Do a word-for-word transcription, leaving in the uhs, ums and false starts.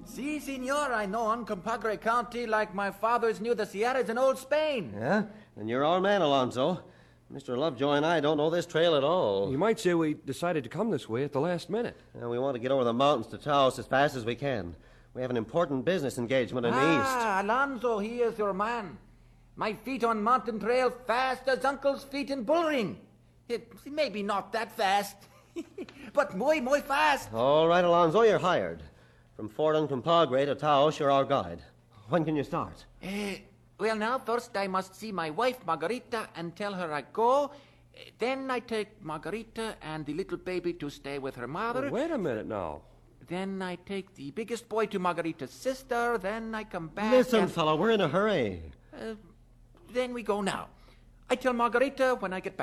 Si, senor, I know Uncompahgre County like my fathers knew the Sierras in old Spain. Yeah? Then you're our man, Alonzo. Mister Lovejoy and I don't know this trail at all. You might say we decided to come this way at the last minute. And we want to get over the mountains to Taos as fast as we can. We have an important business engagement in the east. Ah, Alonzo, he is your man. My feet on mountain trail fast as Uncle's feet in bullring. It maybe not that fast, but muy, muy fast. All right, Alonzo, you're hired. From Fort Uncompahgre to Taos, you're our guide. When can you start? Uh, well, now, first I must see my wife, Margarita, and tell her I go. Then I take Margarita and the little baby to stay with her mother. Well, wait a minute now. Then I take the biggest boy to Margarita's sister. Then I come back. Listen, and... fellow, we're in a hurry. Uh, then we go now. I tell Margarita when I get back.